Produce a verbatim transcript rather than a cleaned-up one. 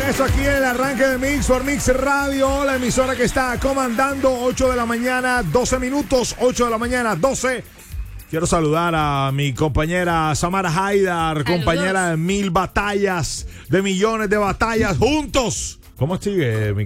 regreso aquí en el arranque de Mix por Mix Radio, la emisora que está comandando. Ocho de la mañana, doce minutos, ocho de la mañana, doce. Quiero saludar a mi compañera Samara Haidar, Saludos. compañera de mil batallas, de millones de batallas juntos. ¿Cómo sigue, mi